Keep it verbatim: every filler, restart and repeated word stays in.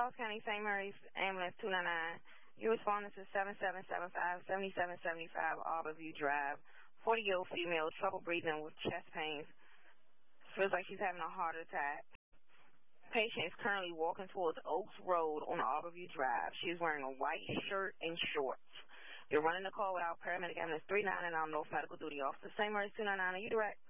Charles County, Saint Mary's Ambulance two nine nine. You're responding to seven seven seven five, seven seven seven five Arborview Drive. forty-year-old female, trouble breathing with chest pains. Feels like she's having a heart attack. Patient is currently walking towards Oaks Road on Arborview Drive. She's wearing a white shirt and shorts. You're running the call without paramedic ambulance three nine nine North Medical Duty Officer. Saint Mary's two nine nine, are you direct?